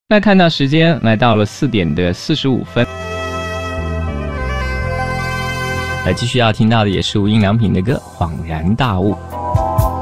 那看到时间来到了4点的45分。继续要听到的也是无印良品的歌《恍然大悟》。